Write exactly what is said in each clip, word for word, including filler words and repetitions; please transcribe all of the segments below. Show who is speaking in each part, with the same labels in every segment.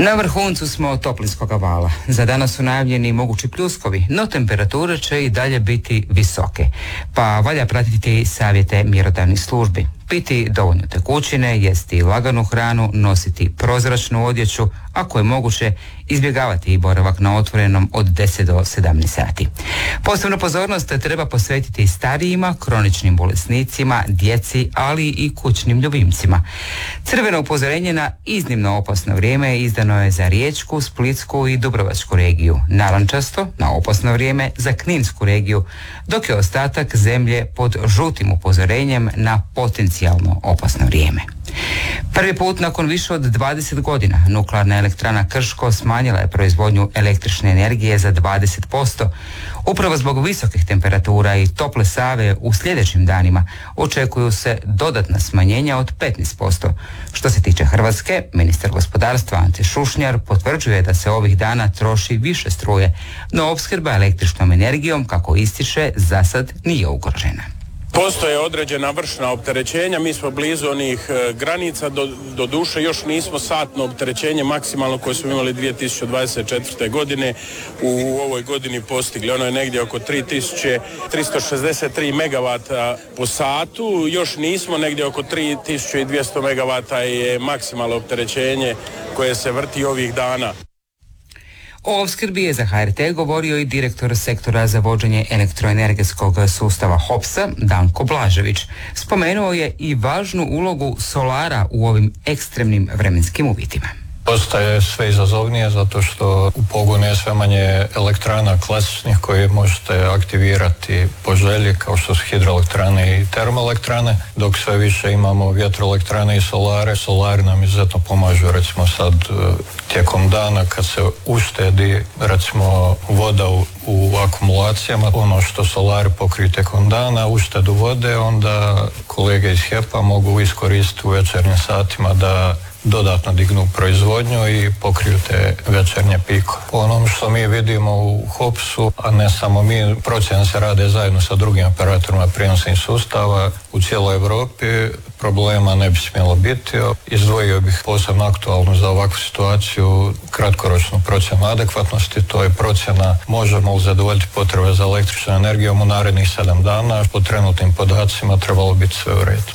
Speaker 1: Na vrhuncu smo toplinskog vala. Za danas su najavljeni mogući pljuskovi, no temperature će i dalje biti visoke. Pa valja pratiti savjete mjerodavnih službi. Piti dovoljno tekućine, jesti laganu hranu, nositi prozračnu odjeću, ako je moguće izbjegavati i boravak na otvorenom od deset do sedamnaest sati. Posebnu pozornost treba posvetiti starijima, kroničnim bolesnicima, djeci, ali i kućnim ljubimcima. Crveno upozorenje na iznimno opasno vrijeme izdano je za Riječku, Splitsku i Dubrovačku regiju. Narančasto na opasno vrijeme za Kninsku regiju, dok je ostatak zemlje pod žutim upozorenjem na potencijalno opasno vrijeme. Prvi put nakon više od dvadeset godina nuklearna elektrana Krško smanjila je proizvodnju električne energije za dvadeset posto. Upravo zbog visokih temperatura i tople Save u sljedećim danima očekuju se dodatna smanjenja od petnaest posto. Što se tiče Hrvatske, ministar gospodarstva Ante Šušnjar potvrđuje da se ovih dana troši više struje, no opskrba električnom energijom, kako ističe, za sad nije ugrožena.
Speaker 2: Postoje određena vršna opterećenja, mi smo blizu onih e, granica, do, do duše još nismo satno opterećenje maksimalno koje smo imali dvije tisuće dvadeset četvrte. godine u ovoj godini postigli. Ono je negdje oko tri tisuće tristo šezdeset tri megavata po satu, još nismo, negdje oko tri tisuće dvjesto megavata je maksimalno opterećenje koje se vrti ovih dana.
Speaker 1: O opskrbi je za H R T govorio i direktor sektora za vođenje elektroenergetskog sustava HOPS-a Danko Blažević. Spomenuo je i važnu ulogu solara u ovim ekstremnim vremenskim uvjetima.
Speaker 3: Postaje sve izazovnije zato što u pogonu je sve manje elektrana klasičnih koje možete aktivirati po želji, kao što su hidroelektrane i termoelektrane, dok sve više imamo vjetroelektrane i solare. Solari nam izuzetno pomažu, recimo sad tijekom dana kad se uštedi recimo voda u, u akumulacijama, ono što solari pokriju tijekom dana, uštedu vode, onda kolege iz H E P-a mogu iskoristiti u večernjim satima da dodatno dignu proizvodnju i pokriju te večernje pikove. Po onom što mi vidimo u HOPS-u, a ne samo mi, procjene se rade zajedno sa drugim operatorima prijenosnih sustava u cijeloj Europi, problema ne bi smjelo biti. Izdvojio bih posebno aktualnu za ovakvu situaciju kratkoročnu procjenu adekvatnosti, to je procjena možemo li zadovoljiti potrebe za električnom energijom u narednih sedam dana, po trenutnim podacima trebalo biti sve u redu.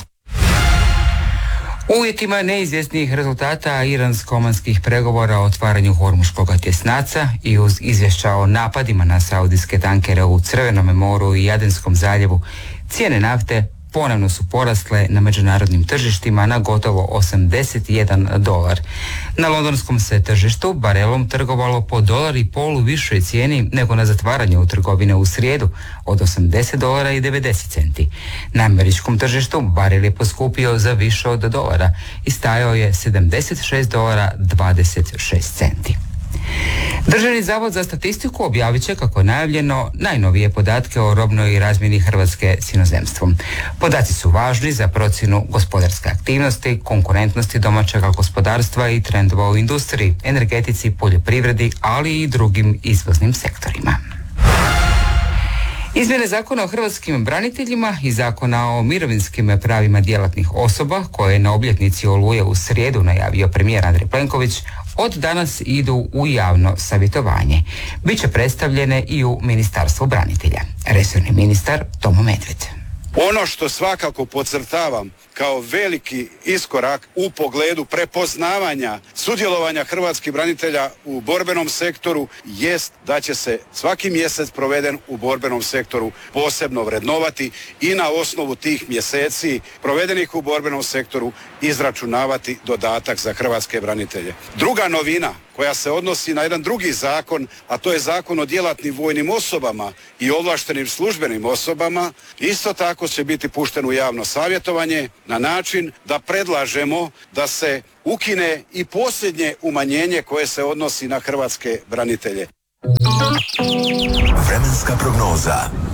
Speaker 1: U uvjetima neizvjesnih rezultata iransko-omanskih pregovora o otvaranju Hormuškog tjesnaca i uz izvješća o napadima na saudijske tankere u Crvenome moru i Adenskom zaljevu, cijene nafte ponovno su porasle na međunarodnim tržištima na gotovo osamdeset jedan dolar. Na londonskom se tržištu barelom trgovalo po dolar i pol u višoj cijeni nego na zatvaranju trgovine u srijedu od osamdeset dolara i devedeset centi. Na američkom tržištu barel je poskupio za više od dolara i stajao je sedamdeset šest dolara dvadeset šest centi. Državni zavod za statistiku objavit će, kako je najavljeno, najnovije podatke o robnoj razmjeni Hrvatske s inozemstvom. Podaci su važni za procjenu gospodarske aktivnosti, konkurentnosti domaćeg gospodarstva i trendova u industriji, energetici, poljoprivredi, ali i drugim izvoznim sektorima. Izmjene zakona o hrvatskim braniteljima i zakona o mirovinskim pravima djelatnih osoba, koje je na obljetnici Oluje u srijedu najavio premijer Andrej Plenković, od danas idu u javno savjetovanje. Biće predstavljene i u Ministarstvu branitelja. Resorni ministar Tomo Medved.
Speaker 4: Ono što svakako podcrtavam kao veliki iskorak u pogledu prepoznavanja sudjelovanja hrvatskih branitelja u borbenom sektoru jest da će se svaki mjesec proveden u borbenom sektoru posebno vrednovati i na osnovu tih mjeseci provedenih u borbenom sektoru izračunavati dodatak za hrvatske branitelje. Druga novina koja se odnosi na jedan drugi zakon, a to je zakon o djelatnim vojnim osobama i ovlaštenim službenim osobama, isto tako će biti pušten u javno savjetovanje na način da predlažemo da se ukine i posljednje umanjenje koje se odnosi na hrvatske branitelje.
Speaker 5: Vremenska prognoza.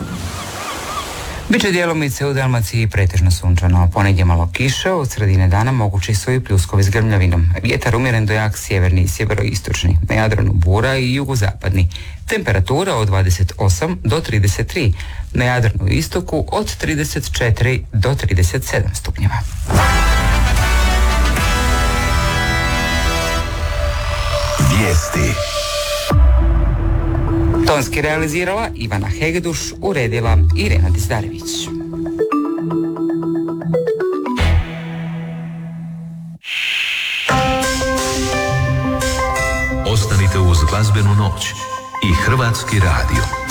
Speaker 1: Biće djelomice u Dalmaciji pretežno sunčano, ponegdje malo kiše, od sredine dana mogući su i pljuskovi s grmljavinom. Vjetar umjeren do jak sjeverni i sjeveroistočni, na Jadranu bura i jugozapadni. Temperatura od dvadeset osam do trideset tri, na Jadranu i istoku od trideset četiri do trideset sedam stupnjeva.
Speaker 5: Vijesti.
Speaker 1: Tonski realizirala Ivana Hegduš, uredila Irena Dizdarević.
Speaker 5: Ostanite uz glazbenu noć i Hrvatski radio.